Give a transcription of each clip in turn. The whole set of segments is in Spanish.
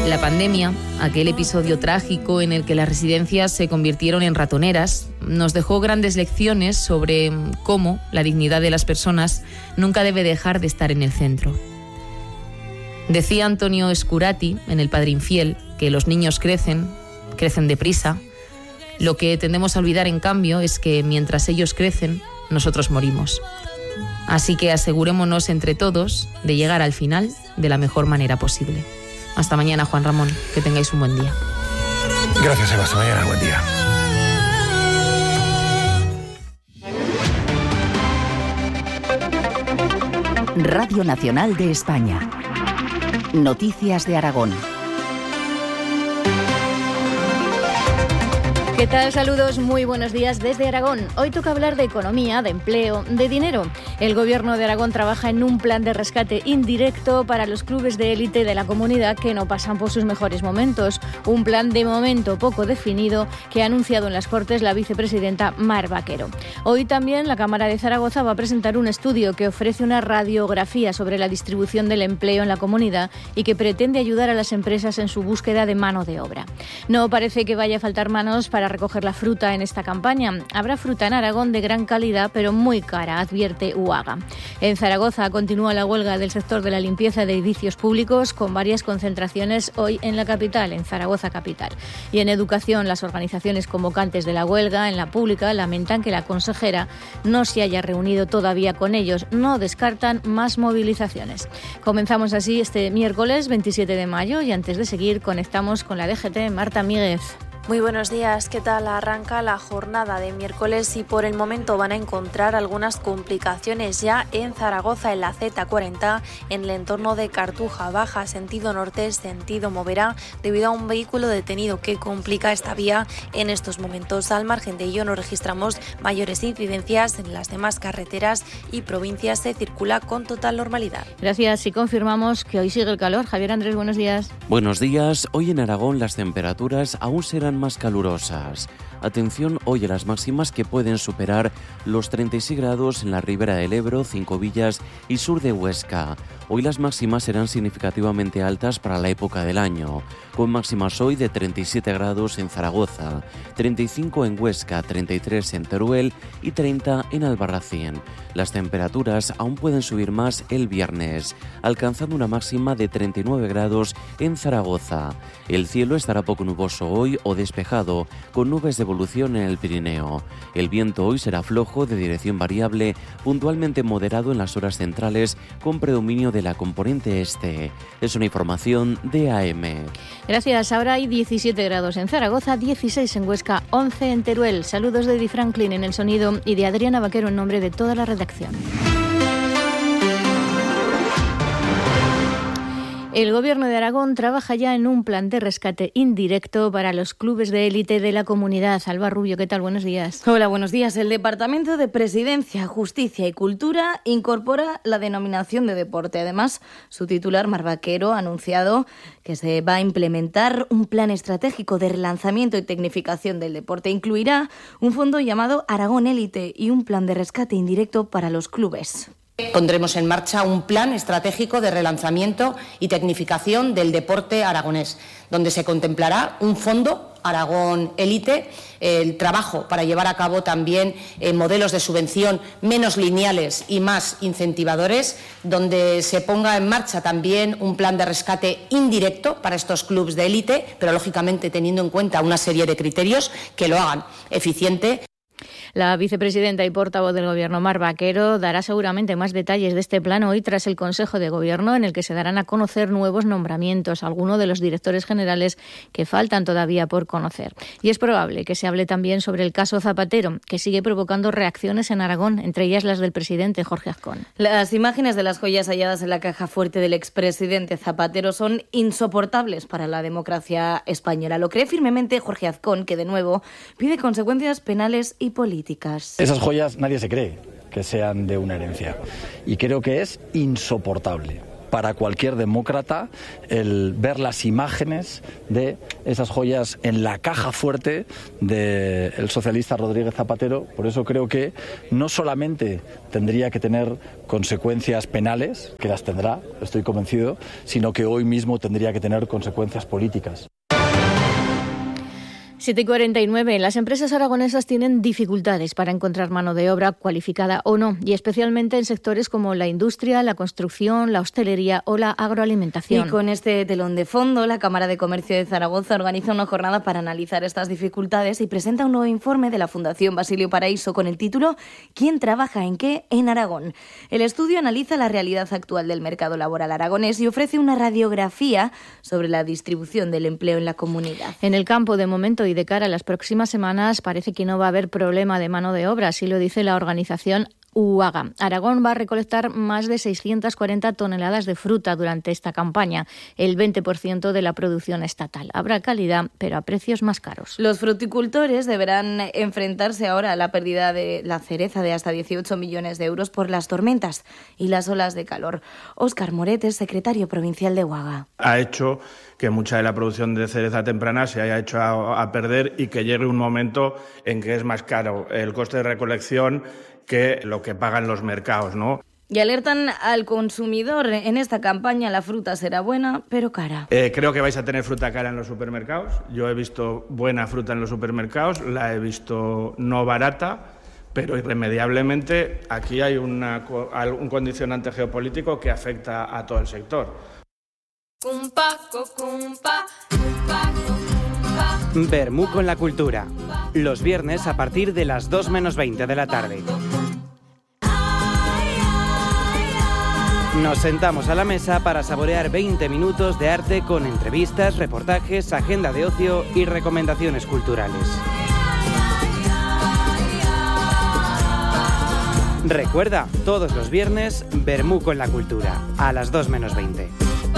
La pandemia, aquel episodio trágico en el que las residencias se convirtieron en ratoneras, nos dejó grandes lecciones sobre cómo la dignidad de las personas nunca debe dejar de estar en el centro. Decía Antonio Scurati, en El Padre Infiel, que los niños crecen deprisa. Lo que tendemos a olvidar, en cambio, es que mientras ellos crecen, nosotros morimos. Así que asegurémonos entre todos de llegar al final de la mejor manera posible. Hasta mañana, Juan Ramón. Que tengáis un buen día. Gracias, Eva. Hasta mañana. Buen día. Radio Nacional de España. Noticias de Aragón. ¿Qué tal? Saludos, muy buenos días desde Aragón. Hoy toca hablar de economía, de empleo, de dinero. El Gobierno de Aragón trabaja en un plan de rescate indirecto para los clubes de élite de la comunidad que no pasan por sus mejores momentos. Un plan de momento poco definido que ha anunciado en las Cortes la vicepresidenta Mar Vaquero. Hoy también la Cámara de Zaragoza va a presentar un estudio que ofrece una radiografía sobre la distribución del empleo en la comunidad y que pretende ayudar a las empresas en su búsqueda de mano de obra. No parece que vaya a faltar manos para recoger la fruta en esta campaña. Habrá fruta en Aragón de gran calidad, pero muy cara, advierte UAGA. En Zaragoza continúa la huelga del sector de la limpieza de edificios públicos, con varias concentraciones hoy en la capital, en Zaragoza capital. Y en educación, las organizaciones convocantes de la huelga en la pública lamentan que la consejera no se haya reunido todavía con ellos. No descartan más movilizaciones. Comenzamos así este miércoles 27 de mayo y antes de seguir conectamos con la DGT. Marta Míguez. Muy buenos días, ¿qué tal? Arranca la jornada de miércoles y por el momento van a encontrar algunas complicaciones ya en Zaragoza, en la Z40, en el entorno de Cartuja Baja, sentido norte, sentido Moverá, debido a un vehículo detenido que complica esta vía en estos momentos. Al margen de ello no registramos mayores incidencias en las demás carreteras y provincias, se circula con total normalidad. Gracias, y confirmamos que hoy sigue el calor. Javier Andrés, buenos días. Buenos días, hoy en Aragón las temperaturas aún serán más calurosas. Atención hoy a las máximas que pueden superar los 36 grados en la ribera del Ebro, Cinco Villas y sur de Huesca. Hoy las máximas serán significativamente altas para la época del año, con máximas hoy de 37 grados en Zaragoza, 35 en Huesca, 33 en Teruel y 30 en Albarracín. Las temperaturas aún pueden subir más el viernes, alcanzando una máxima de 39 grados en Zaragoza. El cielo estará poco nuboso hoy o despejado, con nubes de evolución en el Pirineo. El viento hoy será flojo, de dirección variable, puntualmente moderado en las horas centrales, con predominio de la componente este. Es una información de AM. Gracias. Ahora hay 17 grados en Zaragoza, 16 en Huesca, 11 en Teruel. Saludos de Eddie Franklin en el sonido y de Adriana Vaquero en nombre de toda la redacción. El Gobierno de Aragón trabaja ya en un plan de rescate indirecto para los clubes de élite de la comunidad. Alba Rubio, ¿qué tal? Buenos días. Hola, buenos días. El Departamento de Presidencia, Justicia y Cultura incorpora la denominación de deporte. Además, su titular, Mar Vaquero, ha anunciado que se va a implementar un plan estratégico de relanzamiento y tecnificación del deporte. Incluirá un fondo llamado Aragón Élite y un plan de rescate indirecto para los clubes. Pondremos en marcha un plan estratégico de relanzamiento y tecnificación del deporte aragonés, donde se contemplará un fondo Aragón Élite, el trabajo para llevar a cabo también modelos de subvención menos lineales y más incentivadores, donde se ponga en marcha también un plan de rescate indirecto para estos clubes de élite, pero lógicamente teniendo en cuenta una serie de criterios que lo hagan eficiente. La vicepresidenta y portavoz del Gobierno, Mar Vaquero, dará seguramente más detalles de este plan hoy tras el Consejo de Gobierno, en el que se darán a conocer nuevos nombramientos, algunos de los directores generales que faltan todavía por conocer. Y es probable que se hable también sobre el caso Zapatero, que sigue provocando reacciones en Aragón, entre ellas las del presidente Jorge Azcón. Las imágenes de las joyas halladas en la caja fuerte del expresidente Zapatero son insoportables para la democracia española. Lo cree firmemente Jorge Azcón, que de nuevo pide consecuencias penales y políticas. Esas joyas nadie se cree que sean de una herencia y creo que es insoportable para cualquier demócrata el ver las imágenes de esas joyas en la caja fuerte del socialista Rodríguez Zapatero. Por eso creo que no solamente tendría que tener consecuencias penales, que las tendrá, estoy convencido, sino que hoy mismo tendría que tener consecuencias políticas. 7:49. Las empresas aragonesas tienen dificultades para encontrar mano de obra cualificada o no, y especialmente en sectores como la industria, la construcción, la hostelería o la agroalimentación. Y con este telón de fondo, la Cámara de Comercio de Zaragoza organiza una jornada para analizar estas dificultades y presenta un nuevo informe de la Fundación Basilio Paraíso con el título ¿Quién trabaja en qué en Aragón? El estudio analiza la realidad actual del mercado laboral aragonés y ofrece una radiografía sobre la distribución del empleo en la comunidad. En el campo, de momento y de cara a las próximas semanas, parece que no va a haber problema de mano de obra, así lo dice la organización UAGA. Aragón va a recolectar más de 640 toneladas de fruta durante esta campaña, el 20% de la producción estatal. Habrá calidad, pero a precios más caros. Los fruticultores deberán enfrentarse ahora a la pérdida de la cereza de hasta 18 millones de euros por las tormentas y las olas de calor. Óscar Moret es secretario provincial de UAGA. Ha hecho que mucha de la producción de cereza temprana se haya hecho a perder y que llegue un momento en que es más caro el coste de recolección que lo que pagan los mercados, ¿no? Y alertan al consumidor. En esta campaña la fruta será buena, pero cara. Creo que vais a tener fruta cara en los supermercados. Yo he visto buena fruta en los supermercados, la he visto no barata, pero irremediablemente aquí hay un condicionante geopolítico que afecta a todo el sector. Vermú con la cultura. Los viernes a partir de las 2 menos 20 de la tarde. Nos sentamos a la mesa para saborear 20 minutos de arte con entrevistas, reportajes, agenda de ocio y recomendaciones culturales. Recuerda, todos los viernes, Vermú con la cultura, a las 2 menos 20.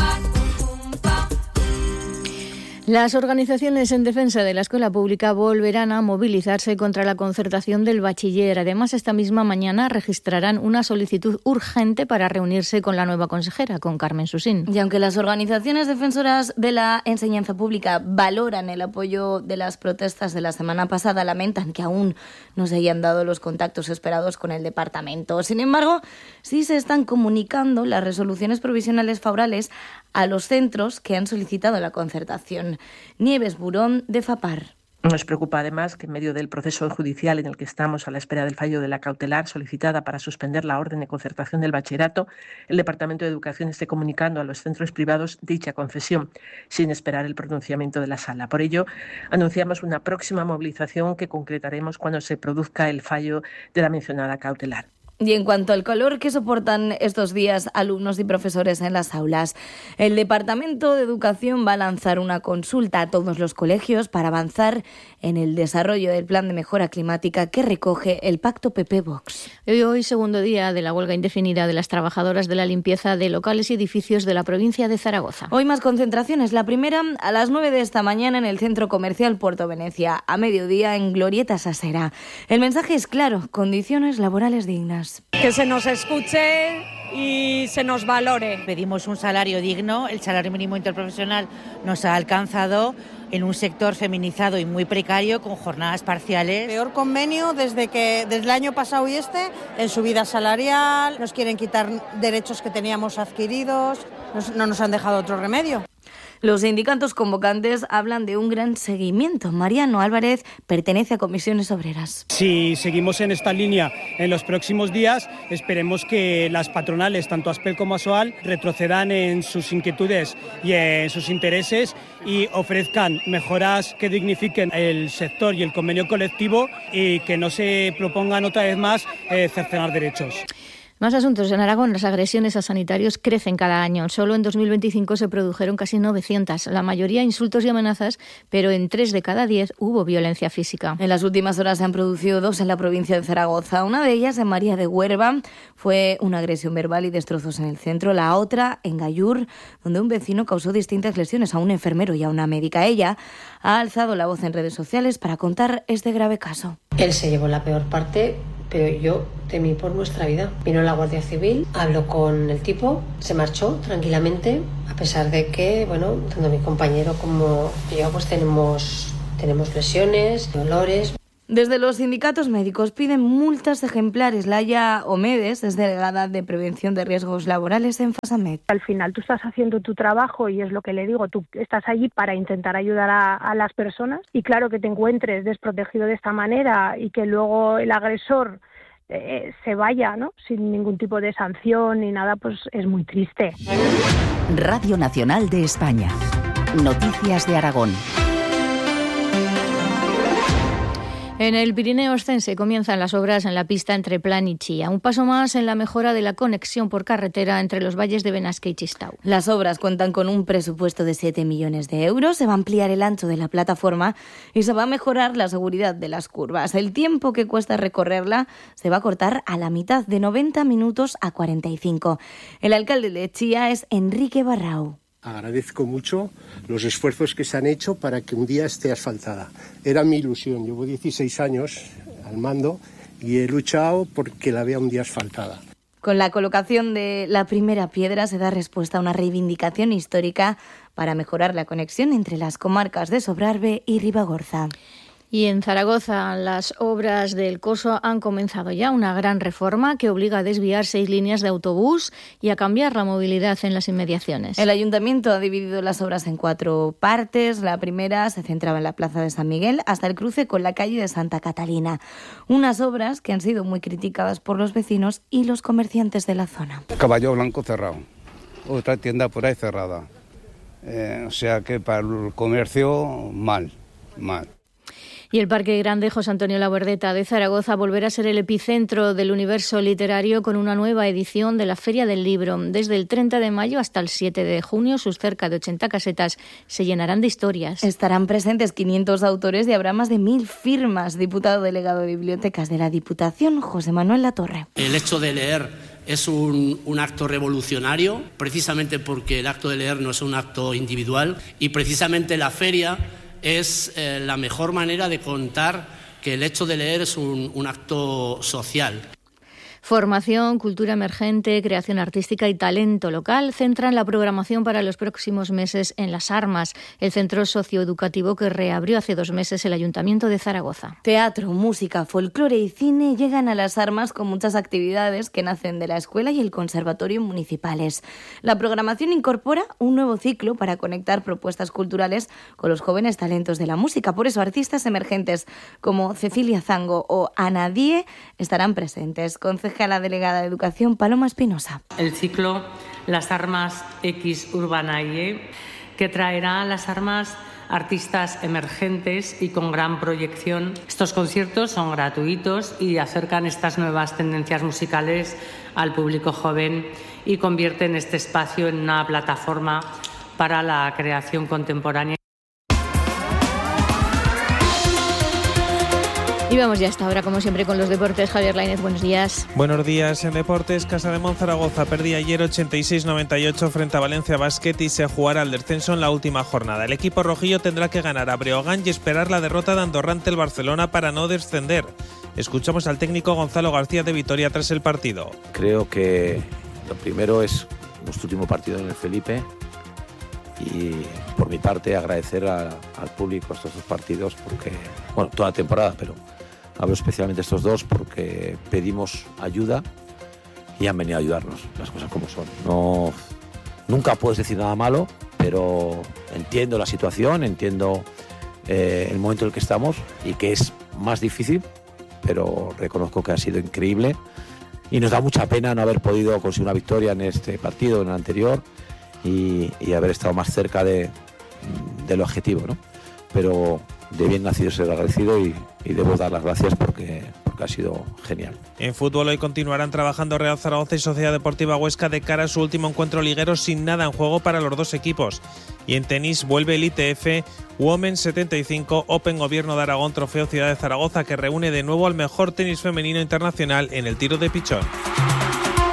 Las organizaciones en defensa de la escuela pública volverán a movilizarse contra la concertación del bachiller. Además, esta misma mañana registrarán una solicitud urgente para reunirse con la nueva consejera, con Carmen Susín. Y aunque las organizaciones defensoras de la enseñanza pública valoran el apoyo de las protestas de la semana pasada, lamentan que aún no se hayan dado los contactos esperados con el departamento. Sin embargo, sí se están comunicando las resoluciones provisionales favorables a los centros que han solicitado la concertación. Nieves Burón, de FAPAR. Nos preocupa además que en medio del proceso judicial en el que estamos a la espera del fallo de la cautelar solicitada para suspender la orden de concertación del bachillerato, el Departamento de Educación esté comunicando a los centros privados dicha concesión, sin esperar el pronunciamiento de la sala. Por ello, anunciamos una próxima movilización que concretaremos cuando se produzca el fallo de la mencionada cautelar. Y en cuanto al calor que soportan estos días alumnos y profesores en las aulas, el Departamento de Educación va a lanzar una consulta a todos los colegios para avanzar en el desarrollo del plan de mejora climática que recoge el Pacto PP-Vox. Hoy, segundo día de la huelga indefinida de las trabajadoras de la limpieza de locales y edificios de la provincia de Zaragoza. Hoy más concentraciones. La primera a las 9 de esta mañana en el Centro Comercial Puerto Venecia, a mediodía en Glorieta Sasera. El mensaje es claro: condiciones laborales dignas. Que se nos escuche y se nos valore. Pedimos un salario digno, el salario mínimo interprofesional nos ha alcanzado en un sector feminizado y muy precario, con jornadas parciales. Peor convenio desde el año pasado y en subida salarial, nos quieren quitar derechos que teníamos adquiridos, no nos han dejado otro remedio. Los sindicatos convocantes hablan de un gran seguimiento. Mariano Álvarez pertenece a Comisiones Obreras. Si seguimos en esta línea en los próximos días, esperemos que las patronales, tanto ASPEL como ASOAL, retrocedan en sus inquietudes y en sus intereses y ofrezcan mejoras que dignifiquen el sector y el convenio colectivo y que no se propongan otra vez más cercenar derechos. Más asuntos. En Aragón, las agresiones a sanitarios crecen cada año. Solo en 2025 se produjeron casi 900. La mayoría insultos y amenazas, pero en 3 de cada 10 hubo violencia física. En las últimas horas se han producido 2 en la provincia de Zaragoza. Una de ellas, en María de Huerva, fue una agresión verbal y destrozos en el centro. La otra, en Gallur, donde un vecino causó distintas lesiones a un enfermero y a una médica. Ella ha alzado la voz en redes sociales para contar este grave caso. Él se llevó la peor parte pero yo temí por nuestra vida. Vino la Guardia Civil, habló con el tipo, se marchó tranquilamente, a pesar de que, bueno, tanto mi compañero como yo pues tenemos lesiones, dolores. Desde los sindicatos médicos piden multas ejemplares. Laia Omedes es delegada de Prevención de Riesgos Laborales en Fasamed. Al final tú estás haciendo tu trabajo y es lo que le digo, tú estás allí para intentar ayudar a las personas y claro que te encuentres desprotegido de esta manera y que luego el agresor se vaya, ¿no?, sin ningún tipo de sanción ni nada, pues es muy triste. Radio Nacional de España. Noticias de Aragón. En el Pirineo Oscense comienzan las obras en la pista entre Plan y Chía, un paso más en la mejora de la conexión por carretera entre los valles de Benasque y Chistau. Las obras cuentan con un presupuesto de 7 millones de euros, se va a ampliar el ancho de la plataforma y se va a mejorar la seguridad de las curvas. El tiempo que cuesta recorrerla se va a cortar a la mitad, de 90 minutos a 45. El alcalde de Chía es Enrique Barrau. Agradezco mucho los esfuerzos que se han hecho para que un día esté asfaltada. Era mi ilusión, llevo 16 años al mando y he luchado porque la vea un día asfaltada. Con la colocación de la primera piedra se da respuesta a una reivindicación histórica para mejorar la conexión entre las comarcas de Sobrarbe y Ribagorza. Y en Zaragoza las obras del Coso han comenzado ya una gran reforma que obliga a desviar 6 líneas de autobús y a cambiar la movilidad en las inmediaciones. El ayuntamiento ha dividido las obras en 4 partes. La primera se centraba en la plaza de San Miguel hasta el cruce con la calle de Santa Catalina. Unas obras que han sido muy criticadas por los vecinos y los comerciantes de la zona. Caballo Blanco cerrado, otra tienda por ahí cerrada. O sea que para el comercio mal. Y el Parque Grande José Antonio Labordeta de Zaragoza volverá a ser el epicentro del universo literario con una nueva edición de la Feria del Libro. Desde el 30 de mayo hasta el 7 de junio, sus cerca de 80 casetas se llenarán de historias. Estarán presentes 500 autores y habrá más de 1000 firmas. Diputado delegado de Bibliotecas de la Diputación, José Manuel Latorre. El hecho de leer es un acto revolucionario, precisamente porque el acto de leer no es un acto individual y precisamente la feria es la mejor manera de contar que el hecho de leer es un acto social. Formación, cultura emergente, creación artística y talento local centran la programación para los próximos meses en Las Armas, el centro socioeducativo que reabrió hace 2 meses el Ayuntamiento de Zaragoza. Teatro, música, folclore y cine llegan a Las Armas con muchas actividades que nacen de la escuela y el conservatorio municipales. La programación incorpora un nuevo ciclo para conectar propuestas culturales con los jóvenes talentos de la música. Por eso artistas emergentes como Cecilia Zango o Ana Die estarán presentes. A la delegada de Educación, Paloma Espinosa. El ciclo Las Armas X Urbana IE, que traerá a Las Armas artistas emergentes y con gran proyección. Estos conciertos son gratuitos y acercan estas nuevas tendencias musicales al público joven y convierten este espacio en una plataforma para la creación contemporánea. Y vamos ya hasta ahora, como siempre, con los deportes. Javier Lainez, buenos días. Buenos días. En deportes, Casa de Monzaragoza perdía ayer 86-98 frente a Valencia Basket y se jugará el descenso en la última jornada. El equipo rojillo tendrá que ganar a Breogán y esperar la derrota de Andorra ante el Barcelona para no descender. Escuchamos al técnico Gonzalo García de Vitoria tras el partido. Creo que lo primero es nuestro último partido en el Felipe y por mi parte agradecer al público estos 2 partidos porque, bueno, toda la temporada, pero hablo especialmente estos 2 porque pedimos ayuda y han venido a ayudarnos, las cosas como son. Nunca puedes decir nada malo, pero entiendo la situación, entiendo el momento en el que estamos y que es más difícil, pero reconozco que ha sido increíble y nos da mucha pena no haber podido conseguir una victoria en este partido, en el anterior y haber estado más cerca del objetivo, ¿no? Pero de bien nacido ser agradecido y debo dar las gracias porque ha sido genial. En fútbol hoy continuarán trabajando Real Zaragoza y Sociedad Deportiva Huesca de cara a su último encuentro liguero sin nada en juego para los 2 equipos. Y en tenis vuelve el ITF Women's 75 Open Gobierno de Aragón Trofeo Ciudad de Zaragoza, que reúne de nuevo al mejor tenis femenino internacional en el tiro de pichón.